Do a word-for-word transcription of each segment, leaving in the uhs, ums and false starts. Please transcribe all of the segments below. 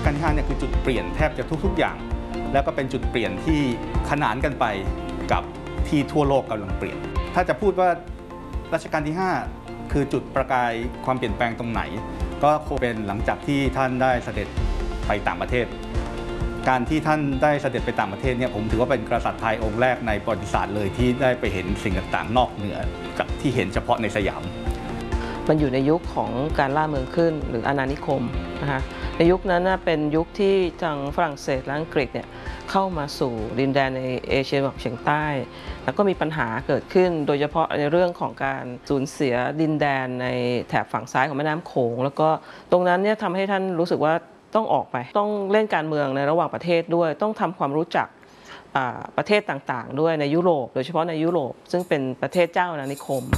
าลที่ห้าเนี่ยคือจุดเปลี่ยนแทบจะทุกๆอย่างแล้วก็เป็นจุดเปลี่ยนที่ขนานกันไปกับที่ทั่วโลกกำลังเปลี่ยนถ้าจะพูดว่ารัชกาลที่ห้าคือจุดประกายความเปลี่ยนแปลงตรงไหนก็คงเป็นหลังจากที่ท่านได้เสด็จไปต่างประเทศการที่ท่านได้เสด็จไปต่างประเทศเนี่ยผมถือว่าเป็นกษัตริย์ไทยองค์แรกในประวัติศาสตร์เลยที่ได้ไปเห็นสิ่งต่างๆนอกเหนือจากที่เห็นเฉพาะในสยามมันอยู่ในยุคของการล่าเมืองขึ้นหรืออาณานิคมนะคะในยุคนั้นเป็นยุคที่ทางฝรั่งเศสและอังกฤษเนี่ยเข้ามาสู่ดินแดนในเอเชียตะวันออกเฉียงใต้แล้วก็มีปัญหาเกิดขึ้นโดยเฉพาะในเรื่องของการสูญเสียดินแดนในแถบฝั่งซ้ายของแม่น้ำโขงแล้วก็ตรงนั้นเนี่ยทำให้ท่านรู้สึกว่าต้องออกไปต้องเล่นการเมืองในระหว่างประเทศด้วยต้องทำความรู้จักประเทศต่างๆด้วยในยุโรปโดยเฉพาะในยุโรปซึ่งเป็นประเทศเจ้าอาณานิคม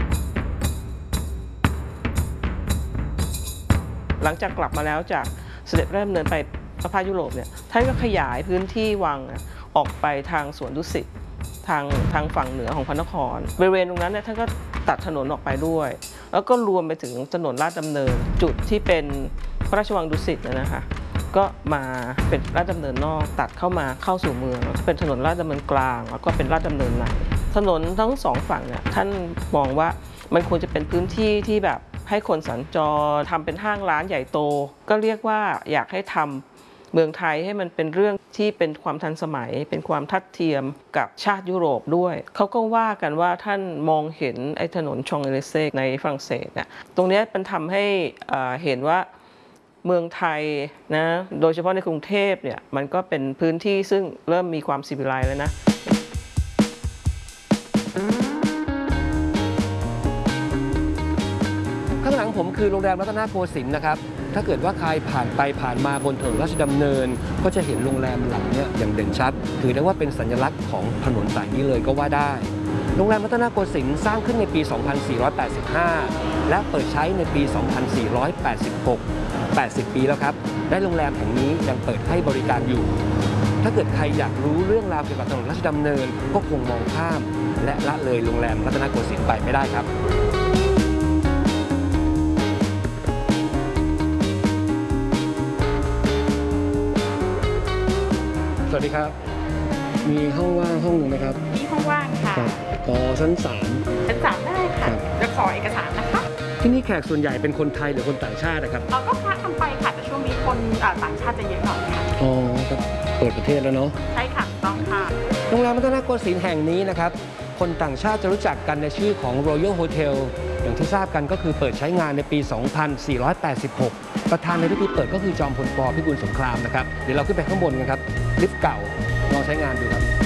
หลังจากกลับมาแล้วจากเสด็จพระราชดำเนินไปประพาสยุโรปเนี่ยท่านก็ขยายพื้นที่วังออกไปทางสวนดุสิตทางทางฝั่งเหนือของพระนครบริเวณตรงนั้นเนี่ยท่านก็ตัดถนนออกไปด้วยแล้วก็รวมไปถึงถนนลาดดำเนินจุดที่เป็นพระราชวังดุสิตนะคะก็มาเป็นลาดดำเนินนอกตัดเข้ามาเข้าสู่เมืองเป็นถนนลาดดำเนินกลางแล้วก็เป็นลาดดำเนินในถนนทั้งสองฝั่งเนี่ยท่านมองว่ามันควรจะเป็นพื้นที่ที่แบบให้คนสัญจรทำเป็นห้างร้านใหญ่โตก็เรียกว่าอยากให้ทำเมืองไทยให้มันเป็นเรื่องที่เป็นความทันสมัยเป็นความทัดเทียมกับชาติยุโรปด้วยเขาก็ว่ากันว่าท่านมองเห็นไอ้ถนนชองเอลิเซ่ในฝรั่งเศสเนี่ยตรงนี้มันทำให้เห็นว่าเมืองไทยนะโดยเฉพาะในกรุงเทพเนี่ยมันก็เป็นพื้นที่ซึ่งเริ่มมีความสิวิไลซ์แล้วนะข้างหลังผมคือโรงแรมรัตนโกสินทร์นะครับถ้าเกิดว่าใครผ่านไปผ่านมาบนถนนราชดำเนินก็จะเห็นโรงแรมหลังนี้อย่างเด่นชัดถือได้ว่าเป็นสัญลักษณ์ของถนนสายนี้เลยก็ว่าได้โรงแรมรัตนโกสินทร์สร้างขึ้นในปี สองพันสี่ร้อยแปดสิบห้า และเปิดใช้ในปี สองพันสี่ร้อยแปดสิบหก แปดสิบ ปีแล้วครับและโรงแรมแห่งนี้ยังเปิดให้บริการอยู่ถ้าเกิดใครอยากรู้เรื่องราวเกี่ยวกับถนนราชดำเนินก็คงมองข้ามและละเลยโรงแรมรัตนโกสินทร์ไปไม่ได้ครับสวัสดีครับมีห้องว่างห้องหนึ่งไหมครับมีห้องว่างค่ะขอชั้นสามชั้นสามได้ค่ะจะขอเอกสารนะคะที่นี่แขกส่วนใหญ่เป็นคนไทยหรือคนต่างชาตินะครับเราก็พาทำไปค่ะแต่ช่วงนี้คนต่างชาติจะเยอะหน่อยค่ะอ๋อครับเปิดประเทศแล้วเนาะใช่ค่ะต้องค่ะโรงแรมรัตนโกสินทร์แห่งนี้นะครับคนต่างชาติจะรู้จักกันในชื่อของ Royal Hotel อย่างที่ทราบกันก็คือเปิดใช้งานในปี สองพันสี่ร้อยแปดสิบหก ประธานในพิธีเปิดก็คือจอมพลป.พิบูลสงครามนะครับเดี๋ยวเราขึ้นไปข้างบนกันครับลิฟต์เก่าลองใช้งานดูครับ